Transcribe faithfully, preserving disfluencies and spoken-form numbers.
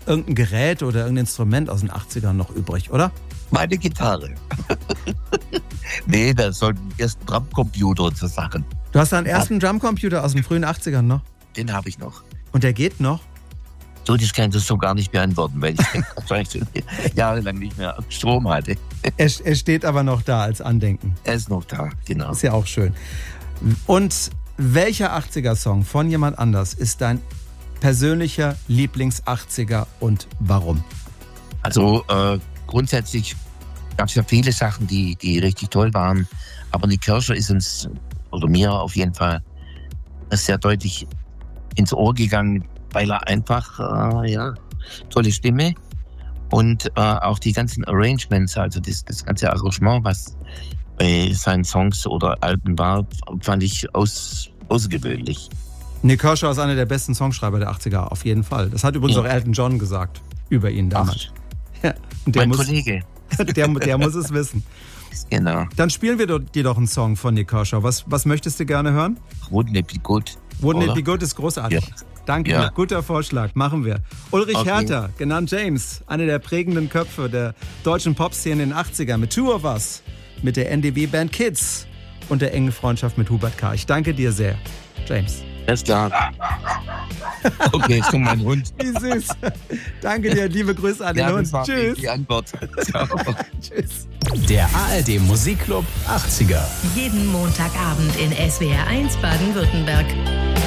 irgendein Gerät oder irgendein Instrument aus den achtzigern noch übrig, oder? Meine Gitarre. Nee, das sollten erst ein Drumcomputer und so Sachen. Du hast einen ersten Drumcomputer aus den frühen achtzigern noch? Den habe ich noch. Und der geht noch? So, das kann ich das so gar nicht beantworten, weil ich jahrelang nicht mehr Strom hatte. Er, er steht aber noch da als Andenken. Er ist noch da, genau. Ist ja auch schön. Und welcher achtziger-Song von jemand anders ist dein persönlicher Lieblings-achtziger und warum? Also äh, grundsätzlich gab es ja viele Sachen, die, die richtig toll waren. Aber Nik Kershaw ist uns, oder mir auf jeden Fall, sehr deutlich ins Ohr gegangen, weil er einfach, äh, ja, tolle Stimme und äh, auch die ganzen Arrangements, also das, das ganze Arrangement, was bei seinen Songs oder Alben war, fand ich aus, außergewöhnlich. Nik Kershaw ist einer der besten Songschreiber der achtziger, auf jeden Fall. Das hat übrigens ja auch Elton John gesagt über ihn damals. Ja, der mein muss, Kollege. Der, der muss es wissen. Genau. Dann spielen wir dir doch einen Song von Nik Kershaw. Was, was möchtest du gerne hören? Wouldn't It Be Good? Wouldn't It Be Good ist großartig. Ja. Danke Ja. dir, guter Vorschlag, machen wir. Ulrich Okay. Herter, genannt James, einer der prägenden Köpfe der deutschen Popszene in den achtzigern, mit Two of Us, mit der N D W-Band Kids und der engen Freundschaft mit Hubert K. Ich danke dir sehr, James. Alles klar. Okay, ist schon mein Hund. Wie süß. Danke dir, liebe Grüße an den Ja, Hund. das war Tschüss. die Antwort. Ciao. Tschüss. Der A R D Musikclub achtziger. Jeden Montagabend in S W R eins Baden-Württemberg.